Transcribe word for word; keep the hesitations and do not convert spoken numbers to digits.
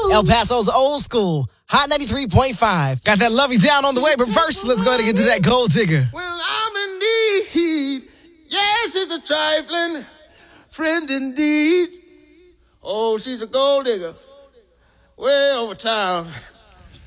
El Paso's old school. Hot ninety-three point five. Got that Love You Down on the way, but first, let's go ahead and get to that Gold Digger. Well, I'm in need. Yes, it's a trifling friend indeed. Oh, she's a gold digger way over town.